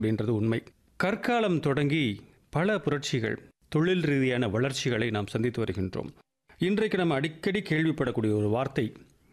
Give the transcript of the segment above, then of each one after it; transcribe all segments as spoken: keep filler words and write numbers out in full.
அப்படின்றது உண்மை. கற்காலம் தொடங்கி பல புரட்சிகள், தொழில் ரீதியான வளர்ச்சிகளை நாம் சந்தித்து வருகின்றோம். இன்றைக்கு நம்ம அடிக்கடி கேள்விப்படக்கூடிய ஒரு வார்த்தை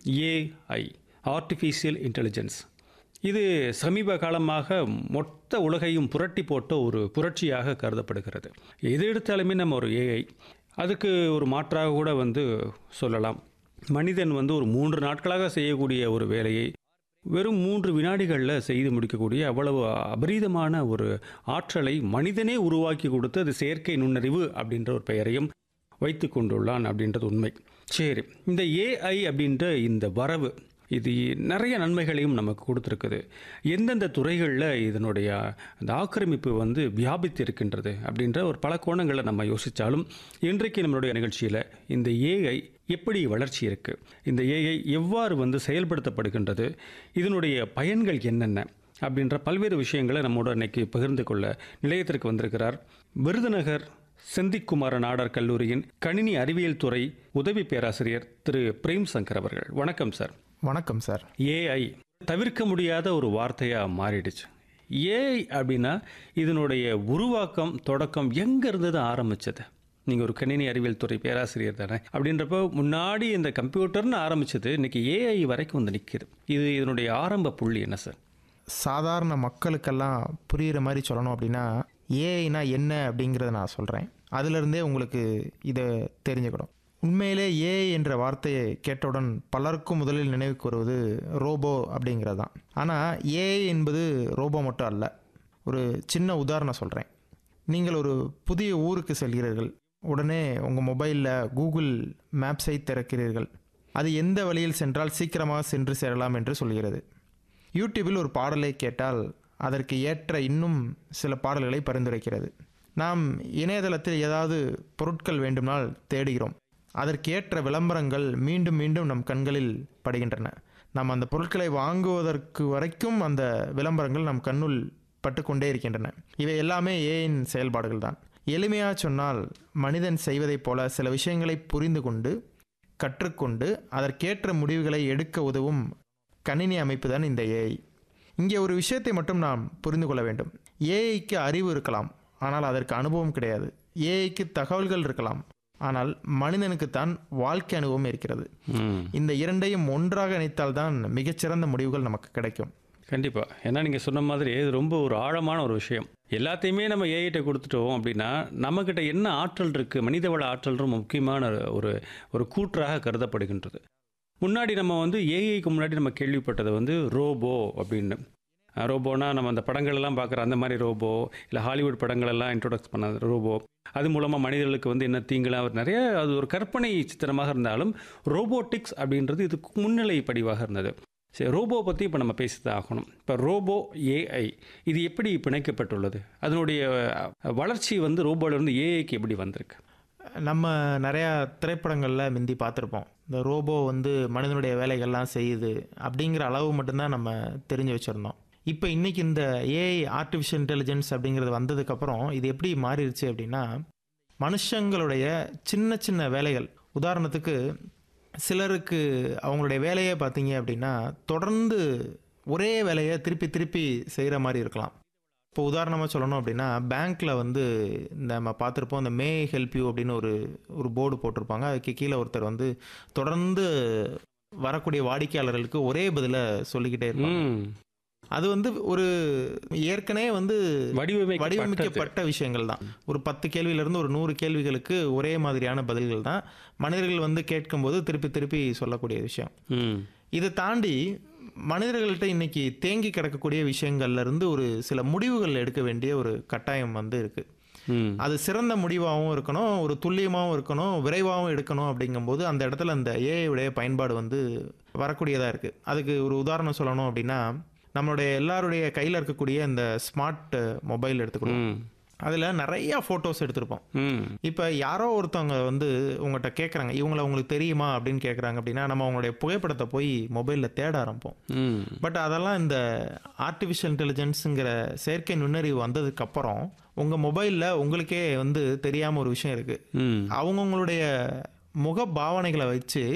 ஏஐ, ஆர்டிஃபிஷியல் இன்டெலிஜென்ஸ். இது சமீப காலமாக மொத்த உலகையும் புரட்டி போட்ட ஒரு புரட்சியாக கருதப்படுகிறது. எது எடுத்தாலுமே நம்ம ஒரு ஏஐ, அதுக்கு ஒரு மாற்றாக கூட வந்து சொல்லலாம். மனிதன் வந்து ஒரு மூன்று நாட்களாக செய்யக்கூடிய ஒரு வேலையை வெறும் மூன்று வினாடிகளில் செய்து முடிக்கக்கூடிய அவ்வளவு அபரீதமான ஒரு ஆற்றலை மனிதனே உருவாக்கி கொடுத்து அது செயற்கை நுண்ணறிவு அப்படின்ற ஒரு பெயரையும் வைத்து கொண்டுள்ளான் அப்படின்றது உண்மை. சரி, இந்த ஏஐ அப்படின்ற இந்த வரவு இது நிறைய நன்மைகளையும் நமக்கு கொடுத்துருக்குது. எந்தெந்த துறைகளில் இதனுடைய அந்த ஆக்கிரமிப்பு வந்து வியாபித்து இருக்கின்றது அப்படின்ற ஒரு பல கோணங்களை நம்ம யோசித்தாலும், இன்றைக்கு நம்மளுடைய நிகழ்ச்சியில் இந்த ஏஐ எப்படி வளர்ச்சி இருக்குது, இந்த ஏஐ எவ்வாறு வந்து செயல்படுத்தப்படுகின்றது, இதனுடைய பயன்கள் என்னென்ன அப்படின்ற பல்வேறு விஷயங்களை நம்மோட இன்னைக்கு பகிர்ந்து கொள்ள நிலையத்திற்கு வந்திருக்கிறார் விருதுநகர் செந்திக்குமார நாடார் கல்லூரியின் கணினி அறிவியல் துறை உதவி பேராசிரியர் திரு பிரேம் சங்கர் அவர்கள். வணக்கம் சார். வணக்கம் சார். ஏஐ தவிர்க்க முடியாத ஒரு வார்த்தையாக மாறிடுச்சு. ஏஐ அப்படின்னா இதனுடைய உருவாக்கம், தொடக்கம் எங்கே இருந்தது ஆரம்பிச்சது? நீங்கள் ஒரு கணினி அறிவியல் துறை பேராசிரியர் தானே, அப்படின்றப்போ முன்னாடி இந்த கம்ப்யூட்டர்னு ஆரம்பிச்சது இன்னைக்கு ஏஐ வரைக்கும் வந்து நிற்கிது. இது இதனுடைய ஆரம்ப புள்ளி என்ன சார்? சாதாரண மக்களுக்கெல்லாம் புரிகிற மாதிரி சொல்லணும் அப்படின்னா ஏஐனா என்ன அப்படிங்கிறத நான் சொல்கிறேன். அதிலிருந்தே உங்களுக்கு இதை தெரிஞ்சுக்கணும். உண்மையிலே ஏஐ என்ற வார்த்தையை கேட்டவுடன் பலருக்கும் முதலில் நினைவுக்கு வருவது ரோபோ அப்படிங்கிறது தான். ஆனால் ஏஐ என்பது ரோபோ மட்டும் அல்ல. ஒரு சின்ன உதாரணம் சொல்கிறேன். நீங்கள் ஒரு புதிய ஊருக்கு செல்கிறீர்கள். உடனே உங்கள் மொபைலில் கூகுள் மேப்ஸை திறக்கிறீர்கள். அது எந்த வழியில் சென்றால் சீக்கிரமாக சென்று சேரலாம் என்று சொல்கிறது. யூடியூபில் ஒரு பாடலை கேட்டால் அதற்கு ஏற்ற இன்னும் சில பாடல்களை பரிந்துரைக்கிறது. நாம் இணையதளத்தில் ஏதாவது பொருட்கள் வேண்டுமானால் தேடுகிறோம். அதற்கேற்ற விளம்பரங்கள் மீண்டும் மீண்டும் நம் கண்களில் படுகின்றன. நாம் அந்த பொருட்களை வாங்குவதற்கு வரைக்கும் அந்த விளம்பரங்கள் நம் கண்ணுள் பட்டுக்கொண்டே இருக்கின்றன. இவை எல்லாமே ஏஐயின் செயல்பாடுகள் தான். எளிமையாக சொன்னால், மனிதன் செய்வதைப் போல சில விஷயங்களை புரிந்து கொண்டு கற்றுக்கொண்டு அதற்கேற்ற முடிவுகளை எடுக்க உதவும் கணினி அமைப்பு தான் இந்த ஏஐ. இங்கே ஒரு விஷயத்தை மட்டும் நாம் புரிந்து கொள்ள வேண்டும். ஏஐக்கு அறிவு இருக்கலாம், ஆனால் அதற்கு அனுபவம் கிடையாது. ஏஐக்கு தகவல்கள் இருக்கலாம், ஆனால் மனிதனுக்குத்தான் வாழ்க்கை அனுபவம் இருக்கிறது. இந்த இரண்டையும் ஒன்றாக இணைத்தால்தான் மிகச்சிறந்த முடிவுகள் நமக்கு கிடைக்கும். கண்டிப்பாக. ஏன்னா நீங்கள் சொன்ன மாதிரி இது ரொம்ப ஒரு ஆழமான ஒரு விஷயம். எல்லாத்தையுமே நம்ம ஏஐட்ட கொடுத்துட்டோம் அப்படின்னா நம்மக்கிட்ட என்ன ஆற்றல் இருக்குது, மனிதவள ஆற்றல் ரொம்ப முக்கியமான ஒரு ஒரு கூற்றாக கருதப்படுகின்றது. முன்னாடி நம்ம வந்து ஏஐக்கு முன்னாடி நம்ம கேள்விப்பட்டது வந்து ரோபோ அப்படின்னு. ரோபோனா நம்ம அந்த படங்களெல்லாம் பார்க்குற அந்த மாதிரி ரோபோ, இல்லை ஹாலிவுட் படங்களெல்லாம் இன்ட்ரோடக்ஸ் பண்ண ரோபோ, அது மூலமாக மனிதர்களுக்கு வந்து என்ன தீங்கலாம் நிறைய, அது ஒரு கற்பனை சித்திரமாக இருந்தாலும் ரோபோட்டிக்ஸ் அப்படின்றது இதுக்கு முன்னிலை படிவாக இருந்தது. சரி, ரோபோ பற்றி இப்போ நம்ம பேசிதான் ஆகணும். இப்போ ரோபோ ஏஐ இது எப்படி பிணைக்கப்பட்டுள்ளது, அதனுடைய வளர்ச்சி வந்து ரோபோலேருந்து ஏஐக்கு எப்படி வந்திருக்கு? நம்ம நிறையா திரைப்படங்களில் முந்தி பார்த்துருப்போம். இந்த ரோபோ வந்து மனிதனுடைய வேலைகள்லாம் செய்யுது அப்படிங்கிற அளவு மட்டும்தான் நம்ம தெரிஞ்சு வச்சுருந்தோம். இப்போ இன்றைக்கி இந்த ஏஐ, ஆர்டிஃபிஷியல் இன்டெலிஜென்ஸ் அப்படிங்கிறது வந்ததுக்கப்புறம் இது எப்படி மாறிடுச்சு அப்படின்னா, மனுஷங்களுடைய சின்ன சின்ன வேலைகள், உதாரணத்துக்கு சிலருக்கு அவங்களுடைய வேலையை பார்த்தீங்க அப்படின்னா தொடர்ந்து ஒரே வேலையை திருப்பி திருப்பி செய்கிற மாதிரி இருக்கலாம். இப்போ உதாரணமாக சொல்லணும் அப்படின்னா, பேங்க்கில் வந்து இந்த நம்ம பார்த்துருப்போம், இந்த மே ஹெல்ப் யூ அப்படின்னு ஒரு ஒரு போர்டு போட்டிருப்பாங்க. அதுக்கு கீழே ஒருத்தர் வந்து தொடர்ந்து வரக்கூடிய வாடிக்கையாளர்களுக்கு ஒரே பதிலை சொல்லிக்கிட்டே இருப்பாங்க. அது வந்து ஒரு ஏற்கனவே வந்து வடிவமைக்கப்பட்ட விஷயங்கள் தான். ஒரு பத்து கேள்வியிலேருந்து ஒரு நூறு கேள்விகளுக்கு ஒரே மாதிரியான பதில்கள் தான் மனிதர்கள் வந்து கேட்கும்போது திருப்பி திருப்பி சொல்லக்கூடிய விஷயம். இதை தாண்டி மனிதர்கள்ட்ட இன்னைக்கு தேங்கி கிடக்கக்கூடிய விஷயங்கள்ல இருந்து ஒரு சில முடிவுகள் எடுக்க வேண்டிய ஒரு கட்டாயம் வந்து இருக்கு. அது சிறந்த முடிவாகவும் இருக்கணும், ஒரு துல்லியமாகவும் இருக்கணும், விரைவாகவும் எடுக்கணும். அப்படிங்கும்போது அந்த இடத்துல அந்த ஏஐ உடைய பயன்பாடு வந்து வரக்கூடியதாக இருக்குது. அதுக்கு ஒரு உதாரணம் சொல்லணும் அப்படின்னா, நம்மளுடைய எல்லாருடைய கையில் இருக்கக்கூடிய இந்த ஸ்மார்ட் மொபைல் எடுத்துக்கணும். அதில் நிறையா ஃபோட்டோஸ் எடுத்திருப்போம். இப்போ யாரோ ஒருத்தவங்க வந்து உங்கள்கிட்ட கேட்குறாங்க, இவங்களை உங்களுக்கு தெரியுமா அப்படின்னு கேட்குறாங்க அப்படின்னா, நம்ம அவங்களுடைய புகைப்படத்தை போய் மொபைலில் தேட ஆரம்பிப்போம். பட் அதெல்லாம் இந்த ஆர்டிஃபிஷியல் இன்டெலிஜென்ஸுங்கிற செயற்கை நுண்ணறிவு வந்ததுக்கப்புறம் உங்கள் மொபைலில் உங்களுக்கே வந்து தெரியாமல் ஒரு விஷயம் இருக்குது. அவங்கவுங்களுடைய முக பாவனைகளை வச்சு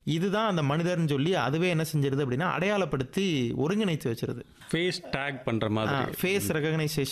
இதுதான் அந்த மனிதர்னு சொல்லி அதுவே என்ன செஞ்சிருது அப்படின்னா அடையாளப்படுத்தி ஒருங்கிணைத்து வச்சிருது. ஃபேஸ் டேக் பண்ணுற மாதிரி ஃபேஸ் ரெகக்னைசேஷன்